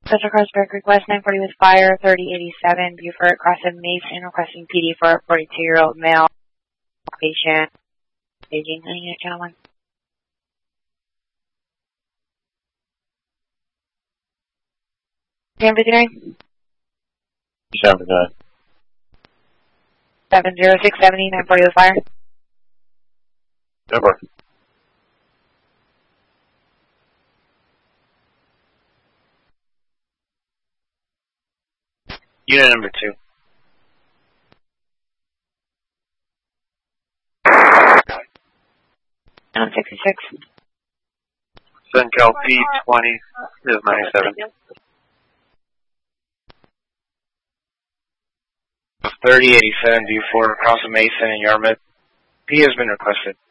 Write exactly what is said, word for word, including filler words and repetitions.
Central Crossburg request nine forty with fire, thirty eighty-seven, Buford, crossing Mason, requesting P D for a forty-two-year-old male patient. Staging, any unit, gentlemen. San fifty-nine? seven fifty-nine. seven zero six seventy, nine forty with fire. Number. Unit number two. nine sixty-six. Suncal P twenty is ninety-seven. thirty eighty-seven, Buford, across the Mason and Yarmouth. P has been requested.